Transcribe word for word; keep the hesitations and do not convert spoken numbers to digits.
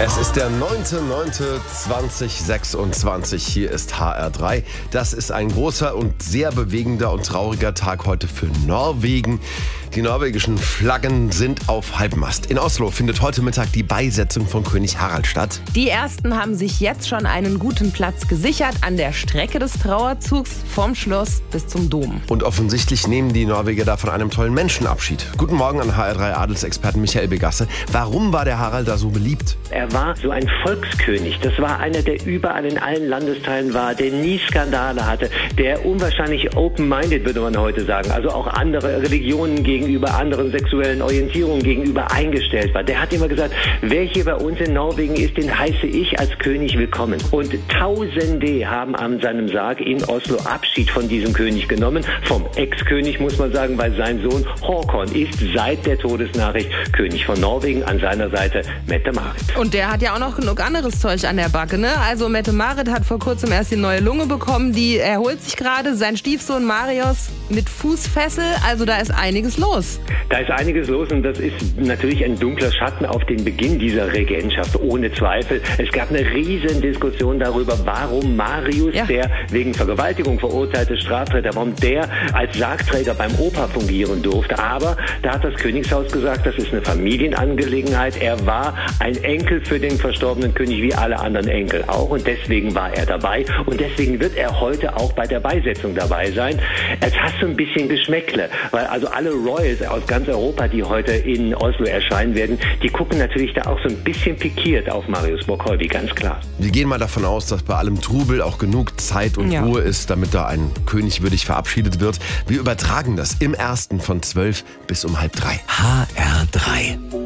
Es ist der neunter neunter zweitausendsechsundzwanzig. Hier ist H R drei. Das ist ein großer und sehr bewegender und trauriger Tag heute für Norwegen. Die norwegischen Flaggen sind auf Halbmast. In Oslo findet heute Mittag die Beisetzung von König Harald statt. Die Ersten haben sich jetzt schon einen guten Platz gesichert an der Strecke des Trauerzugs vom Schloss bis zum Dom. Und offensichtlich nehmen die Norweger da von einem tollen Menschen Abschied. Guten Morgen an H R drei Adelsexperten Michael Begasse. Warum war der Harald da so beliebt? Er war so ein Volkskönig. Das war einer, der überall in allen Landesteilen war, der nie Skandale hatte, der unwahrscheinlich open-minded, würde man heute sagen, also auch andere Religionen gegenüber, anderen sexuellen Orientierungen gegenüber eingestellt war. Der hat immer gesagt, wer hier bei uns in Norwegen ist, den heiße ich als König willkommen. Und Tausende haben an seinem Sarg in Oslo Abschied von diesem König genommen. Vom Ex-König, muss man sagen, weil sein Sohn Håkon ist seit der Todesnachricht König von Norwegen, an seiner Seite Mette-Marit. Und der hat ja auch noch genug anderes Zeug an der Backe, ne? Also Mette-Marit hat vor kurzem erst die neue Lunge bekommen, die erholt sich gerade. Sein Stiefsohn Marius mit Fußfessel, also da ist einiges los. Da ist einiges los und das ist natürlich ein dunkler Schatten auf den Beginn dieser Regentschaft, ohne Zweifel. Es gab eine riesen Diskussion darüber, warum Marius, ja. der wegen Vergewaltigung verurteilte Straftäter, warum der als Sargträger beim Opa fungieren durfte. Aber da hat das Königshaus gesagt, das ist eine Familienangelegenheit. Er war ein Enkel für den verstorbenen König, wie alle anderen Enkel auch. Und deswegen war er dabei. Und deswegen wird er heute auch bei der Beisetzung dabei sein. Es hat so ein bisschen Geschmäckle, weil also alle Royals aus ganz Europa, die heute in Oslo erscheinen werden, die gucken natürlich da auch so ein bisschen pikiert auf Marius Bock-Holby, ganz klar. Wir gehen mal davon aus, dass bei allem Trubel auch genug Zeit und ja. Ruhe ist, damit da ein König würdig verabschiedet wird. Wir übertragen das im Ersten von zwölf bis um halb drei. H R drei.